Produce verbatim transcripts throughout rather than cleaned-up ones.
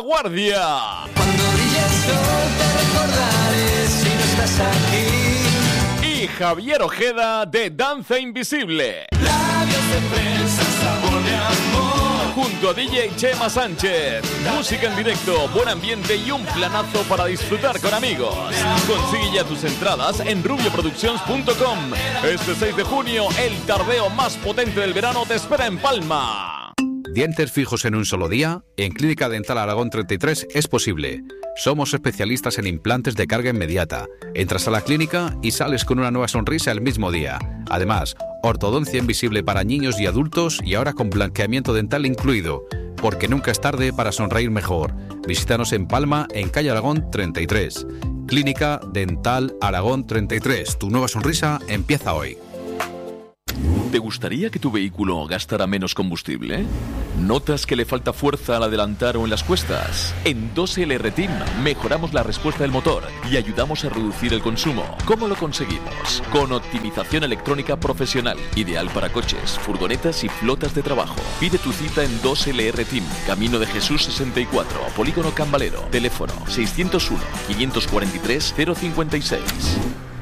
Guardia. Cuando brille el sol te recordaré si no estás aquí. Y Javier Ojeda de Danza Invisible. Labios de fresa, sabor de amor. Junto a D J Chema Sánchez. Música en directo, buen ambiente y un planazo para disfrutar con amigos. Consigue ya tus entradas en rubio productions punto com. Este seis de junio, el tardeo más potente del verano te espera en Palma. ¿Dientes fijos en un solo día? En Clínica Dental Aragón treinta y tres es posible. Somos especialistas en implantes de carga inmediata. Entras a la clínica y sales con una nueva sonrisa el mismo día. Además, ortodoncia invisible para niños y adultos y ahora con blanqueamiento dental incluido. Porque nunca es tarde para sonreír mejor. Visítanos en Palma, en calle Aragón treinta y tres. Clínica Dental Aragón treinta y tres. Tu nueva sonrisa empieza hoy. ¿Te gustaría que tu vehículo gastara menos combustible? ¿Notas que le falta fuerza al adelantar o en las cuestas? En dos L R Team mejoramos la respuesta del motor y ayudamos a reducir el consumo. ¿Cómo lo conseguimos? Con optimización electrónica profesional, ideal para coches, furgonetas y flotas de trabajo. Pide tu cita en dos L R Team, Camino de Jesús sesenta y cuatro, Polígono Cambalero. Teléfono seiscientos uno, quinientos cuarenta y tres, cero cincuenta y seis.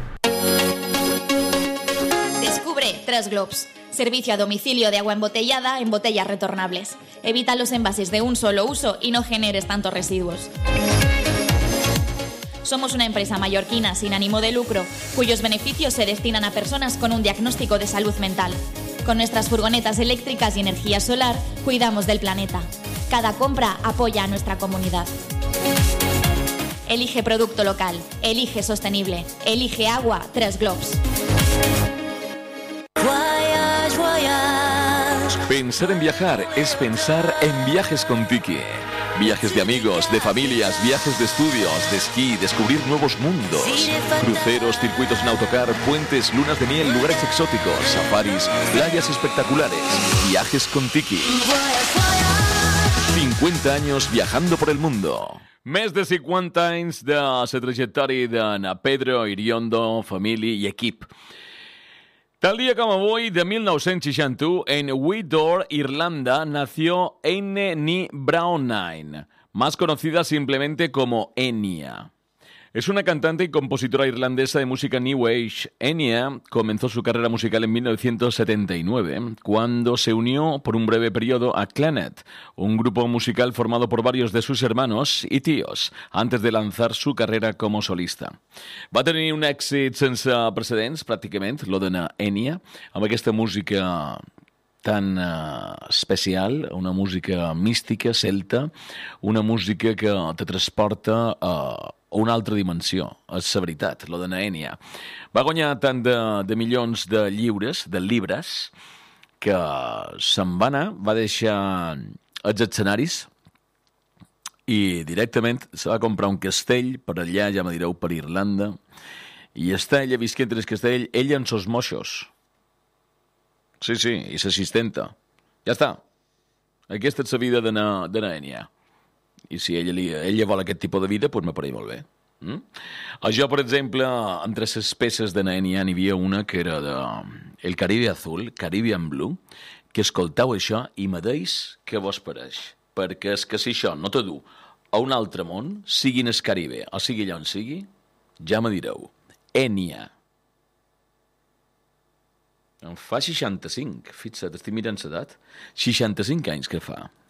Tres Globs, servicio a domicilio de agua embotellada en botellas retornables. Evita los envases de un solo uso y no generes tantos residuos. Somos una empresa mallorquina sin ánimo de lucro, cuyos beneficios se destinan a personas con un diagnóstico de salud mental. Con nuestras furgonetas eléctricas y energía solar, cuidamos del planeta. Cada compra apoya a nuestra comunidad. Elige producto local, elige sostenible, elige agua Tres Globs. Pensar en viajar es pensar en Viajes con Tiki. Viajes de amigos, de familias, viajes de estudios, de esquí, descubrir nuevos mundos. Cruceros, circuitos en autocar, puentes, lunas de miel, lugares exóticos, safaris, playas espectaculares. Viajes con Tiki. cincuenta años viajando por el mundo. Més de cinquanta anys de la trajectòria d'en Pedro Iriondo, família i equip. Tal día como hoy, de mil novecientos sesenta y uno, en Whitdoor, Irlanda, nació Enne Ní Braunain, más conocida simplemente como Enya. Es una cantante y compositora irlandesa de música New Age. Enya comenzó su carrera musical en mil novecientos setenta y nueve, cuando se unió por un breve periodo a Clannad, un grupo musical formado por varios de sus hermanos y tíos, antes de lanzar su carrera como solista. Va tenir un èxit sense precedents, pràcticament, lo de Enya, amb aquesta música tan uh, especial, una música mística, celta, una música que te transporta a una altra dimensió, és la veritat, lo de Enya. Va guanyar tant de, de milions de lliures, de llibres, que se'n va anar, va deixar els escenaris i directament se va comprar un castell per allà, ja me direu, per Irlanda, i està ella visquent en el castell, ella amb sos moixos. Sí, sí, i l'assistenta. Ja està. Aquesta és la vida de Enya. I si ella, li, ella vol aquest tipus de vida, doncs me pareix molt bé. Mm? Jo, per exemple, entre les peces de Enya n'hi havia una que era de El Caribe Azul, Caribbean Blue, que escoltau això i me deis què vos pareix. Perquè és que si això no te du a un altre món, sigui en el Caribe o sigui allà on sigui, ja me direu. Enya. En fa seixanta-cinc, fixa't, estic mirant l'edat, seixanta-cinc anys que fa.